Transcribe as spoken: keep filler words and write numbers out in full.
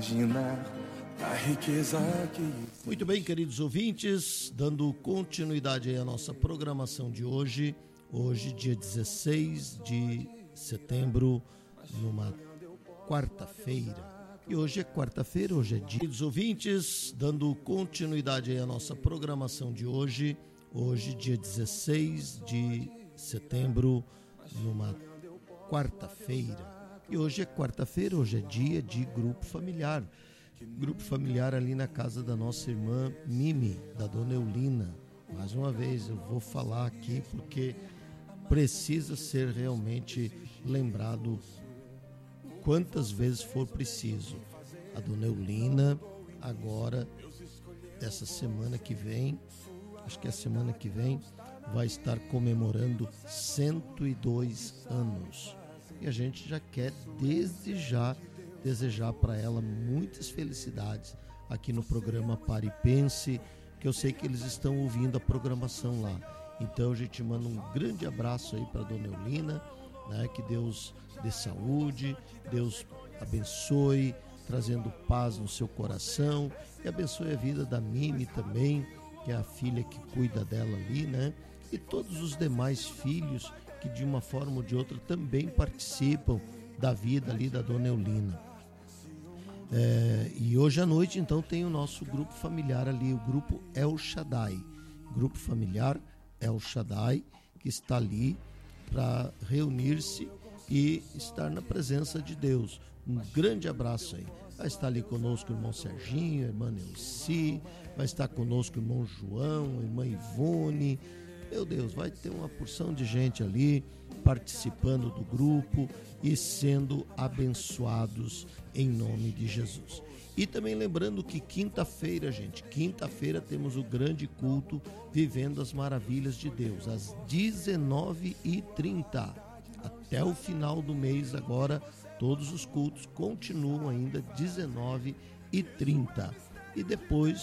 imaginar a riqueza que... Muito bem, queridos ouvintes, dando continuidade aí à nossa programação de hoje, hoje dia dezesseis de setembro, numa quarta-feira. E hoje é quarta-feira, hoje é dia. Queridos ouvintes, dando continuidade aí à nossa programação de hoje, hoje dia dezesseis de setembro, numa quarta-feira. E hoje é quarta-feira, hoje é dia de grupo familiar. Grupo familiar ali na casa da nossa irmã Mimi, da dona Eulina. Mais uma vez eu vou falar aqui porque precisa ser realmente lembrado quantas vezes for preciso. A dona Eulina agora, essa semana que vem, acho que é a semana que vem, vai estar comemorando cento e dois anos. E a gente já quer desde já desejar para ela muitas felicidades aqui no programa Pare e Pense, que eu sei que eles estão ouvindo a programação lá. Então a gente manda um grande abraço aí para dona Eulina, né? Que Deus dê saúde, Deus abençoe, trazendo paz no seu coração, e abençoe a vida da Mimi também, que é a filha que cuida dela ali, né? E todos os demais filhos que de uma forma ou de outra também participam da vida ali da dona Eulina. É, e hoje à noite então tem o nosso grupo familiar ali, o grupo El Shaddai, grupo familiar El Shaddai, que está ali para reunir-se e estar na presença de Deus. Um grande abraço aí. Vai estar ali conosco o irmão Serginho, a irmã Neuci, vai estar conosco o irmão João, a irmã Ivone. Meu Deus, vai ter uma porção de gente ali participando do grupo e sendo abençoados em nome de Jesus. E também lembrando que quinta-feira, gente, quinta-feira temos o grande culto Vivendo as Maravilhas de Deus, às dezenove e trinta. Até o final do mês agora, todos os cultos continuam ainda dezenove e trinta. E depois